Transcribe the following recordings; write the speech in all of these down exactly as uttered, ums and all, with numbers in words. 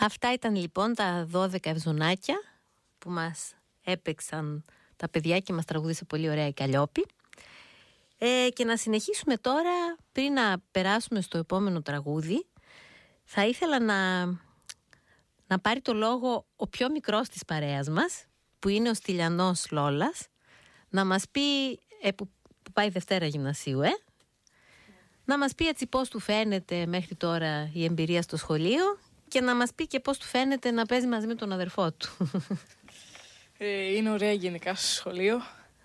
Αυτά ήταν λοιπόν τα δώδεκα ευζωνάκια που μας έπαιξαν τα παιδιά και μας τραγούδισε πολύ ωραία η Καλλιόπη. Ε, και να συνεχίσουμε τώρα, πριν να περάσουμε στο επόμενο τραγούδι, θα ήθελα να, να πάρει το λόγο ο πιο μικρός της παρέας μας, που είναι ο Στυλιανός Λόλας, να μας πει, ε, που, που πάει Δευτέρα Γυμνασίου, ε, να μας πει έτσι πώς του φαίνεται μέχρι τώρα η εμπειρία στο σχολείο και να μας πει και πώς του φαίνεται να παίζει μαζί με τον αδερφό του. Ε, είναι ωραία γενικά στο σχολείο.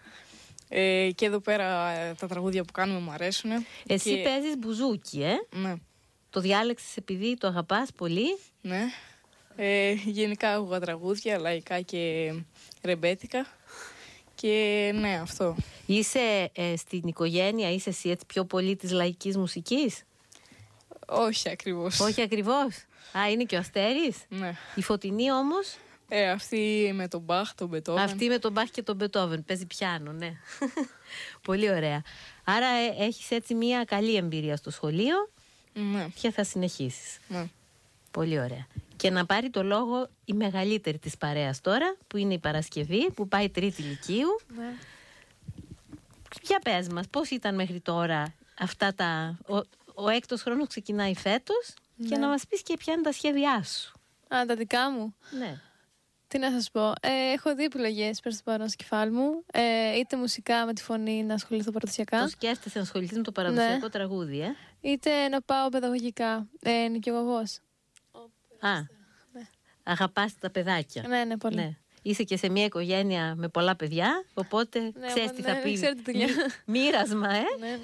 Ε, και εδώ πέρα ε, τα τραγούδια που κάνουμε μου αρέσουν. Εσύ και... παίζεις μπουζούκι, ε? Ναι. Το διάλεξες επειδή το αγαπάς πολύ? Ναι. Ε, γενικά άκουγα τραγούδια, λαϊκά και ρεμπέτικα. Και ναι, αυτό. Είσαι ε, στην οικογένεια, είσαι εσύ έτσι πιο πολύ της λαϊκής μουσικής? Όχι ακριβώς. Όχι ακριβώς. Α, είναι και ο Αστέρης. Ναι. Η Φωτεινή όμως? Ε, αυτή με τον Μπαχ, τον Μπετόβεν. Αυτή με τον Μπαχ και τον Μπετόβεν. Παίζει πιάνο, ναι. Πολύ ωραία. Άρα ε, έχεις έτσι μια καλή εμπειρία στο σχολείο. Ναι. Και θα συνεχίσεις. Ναι. Πολύ ωραία. Και να πάρει το λόγο η μεγαλύτερη της παρέας τώρα, που είναι η Παρασκευή, που πάει τρίτη λυκείου. Ναι. Για πες μας, πώς ήταν μέχρι τώρα αυτά τα... Ο, ο έκτος χρόνος ξεκινάει φέτος, ναι. Και να μας πεις και ποια είναι τα σχέδιά σου. Α, τα δικά μου. Ναι. Τι να σας πω. Ε, έχω δύο επιλογές προς το παρόν στο κεφάλι μου. Ε, είτε μουσικά με τη φωνή να ασχοληθώ παραδοσιακά. Το σκέφτεσαι να ασχοληθείς με το παραδοσιακό, ναι, τραγούδι, ε? Είτε να πάω παιδαγωγικά. Ε, νοικιογωγός. Α, ναι. Αγαπάς τα παιδάκια. Ναι, ναι, πολύ. Ναι. Είσαι και σε μια οικογένεια με πολλά παιδιά, οπότε ναι, ξέρεις τι θα ναι, πει. Μí, μοίρασμα, ε? Ναι.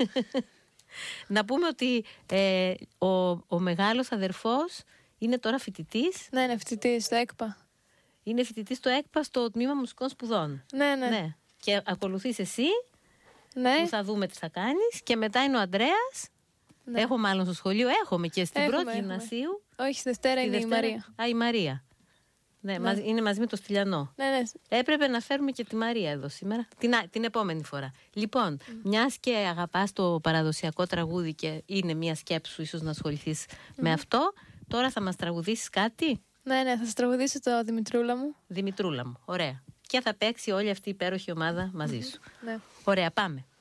Να πούμε ότι ε, ο, ο μεγάλος αδερφός είναι τώρα φοιτητής. Ναι, είναι φοιτητής στο ΕΚΠΑ. Είναι φοιτητής στο ΕΚΠΑ στο Τμήμα Μουσικών Σπουδών. Ναι, ναι. ναι. Και ακολουθείς εσύ, ναι, που θα δούμε τι θα κάνεις. Και μετά είναι ο Ανδρέας. Ναι. Έχω μάλλον στο σχολείο, έχουμε και στην έχουμε, πρώτη έχουμε. Γυμνασίου. Όχι, στη Δευτέρα είναι Δευτέρα... η Μαρία. Α, η Μαρία. Ναι, ναι. Είναι μαζί με το Στυλιανό. Ναι, ναι. Έπρεπε να φέρουμε και τη Μαρία εδώ σήμερα. Την, την επόμενη φορά. Λοιπόν, mm. μιας και αγαπάς το παραδοσιακό τραγούδι και είναι μια σκέψη σου ίσως να ασχοληθείς mm. με αυτό, τώρα θα μας τραγουδήσεις κάτι. Ναι, ναι, θα σας τραγουδήσω το Δημητρούλα μου. Δημητρούλα μου, ωραία. Και θα παίξει όλη αυτή η υπέροχη ομάδα μαζί σου. Ναι. Ωραία, πάμε.